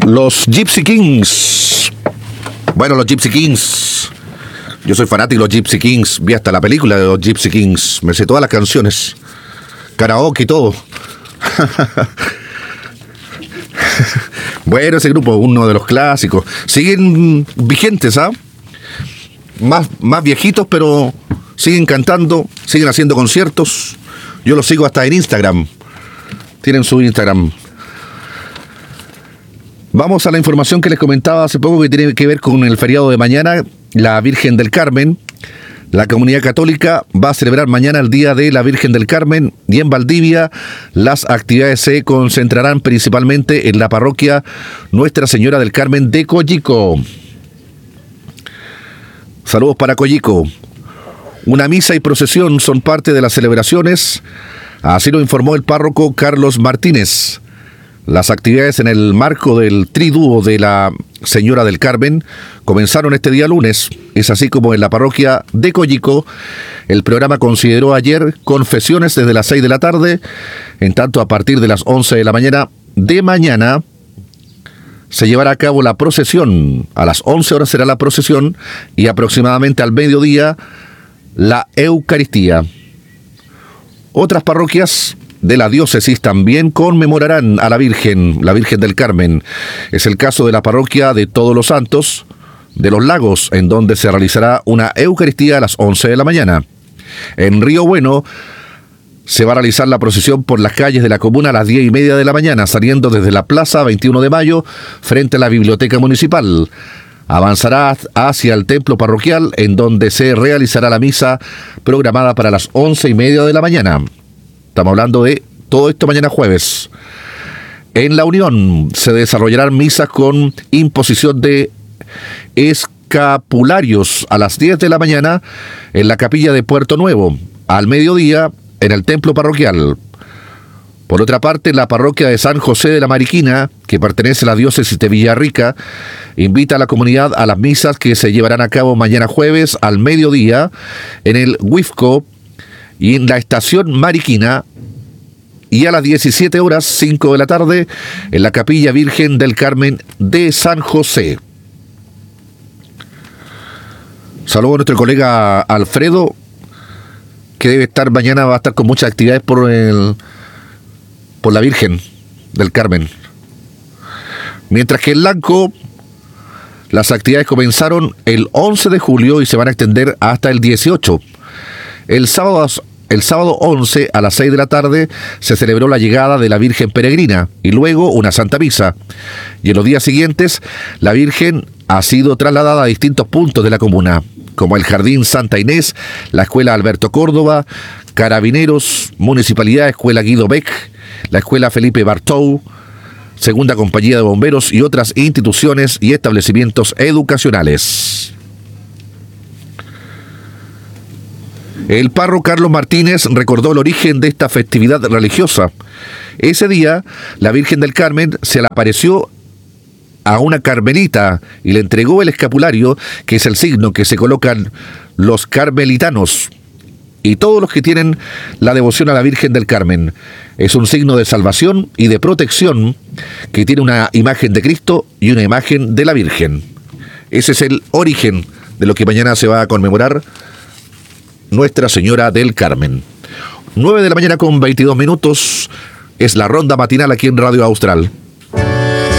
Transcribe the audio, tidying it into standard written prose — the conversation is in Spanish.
Los Gypsy Kings. Bueno, los Gypsy Kings. Yo soy fanático de los Gypsy Kings. Vi hasta la película de los Gypsy Kings. Me sé todas las canciones. Karaoke y todo. Bueno, ese grupo, uno de los clásicos. Siguen vigentes, ¿ah? Más viejitos, pero siguen cantando, siguen haciendo conciertos. Yo los sigo hasta en Instagram. Tienen su Instagram. Vamos a la información que les comentaba hace poco, que tiene que ver con el feriado de mañana, la Virgen del Carmen. La comunidad católica va a celebrar mañana el Día de la Virgen del Carmen, y en Valdivia las actividades se concentrarán principalmente en la parroquia Nuestra Señora del Carmen de Coyico. Saludos para Coyico. Una misa y procesión son parte de las celebraciones, así lo informó el párroco Carlos Martínez. Las actividades en el marco del triduo de la Señora del Carmen comenzaron este día lunes. Es así como en la parroquia de Coyico el programa consideró ayer confesiones desde las 6 de la tarde, en tanto a partir de las 11 de la mañana de mañana se llevará a cabo la procesión. A las 11 horas será la procesión y aproximadamente al mediodía la Eucaristía. Otras parroquias de la diócesis también conmemorarán a la Virgen del Carmen. Es el caso de la parroquia de Todos los Santos de los Lagos, en donde se realizará una Eucaristía a las 11 de la mañana. En Río Bueno se va a realizar la procesión por las calles de la comuna a las 10:30 de la mañana, saliendo desde la Plaza 21 de Mayo, frente a la Biblioteca Municipal. Avanzará hacia el templo parroquial, en donde se realizará la misa programada para las 11:30 de la mañana. Estamos hablando de todo esto mañana jueves. En La Unión se desarrollarán misas con imposición de escapularios a las 10 de la mañana en la capilla de Puerto Nuevo, al mediodía en el templo parroquial. Por otra parte, la parroquia de San José de la Mariquina, que pertenece a la diócesis de Villarrica, invita a la comunidad a las misas que se llevarán a cabo mañana jueves al mediodía en el Huifco y en la estación Mariquina, y a las 17 horas 5 de la tarde en la Capilla Virgen del Carmen de San José. Saludos a nuestro colega Alfredo, que debe estar mañana, va a estar con muchas actividades por la Virgen del Carmen. Mientras que en Lanco las actividades comenzaron el 11 de julio y se van a extender hasta el 18. El sábado 11 a las 6 de la tarde se celebró la llegada de la Virgen Peregrina y luego una Santa Misa. Y en los días siguientes la Virgen ha sido trasladada a distintos puntos de la comuna, como el Jardín Santa Inés, la Escuela Alberto Córdoba, Carabineros, Municipalidad, Escuela Guido Beck, la Escuela Felipe Bartou, Segunda Compañía de Bomberos y otras instituciones y establecimientos educacionales. El párroco Carlos Martínez recordó el origen de esta festividad religiosa. Ese día, la Virgen del Carmen se le apareció a una carmelita y le entregó el escapulario, que es el signo que se colocan los carmelitanos y todos los que tienen la devoción a la Virgen del Carmen. Es un signo de salvación y de protección que tiene una imagen de Cristo y una imagen de la Virgen. Ese es el origen de lo que mañana se va a conmemorar Nuestra Señora del Carmen. 9 de la mañana con 22 minutos. Es la ronda matinal aquí en Radio Austral.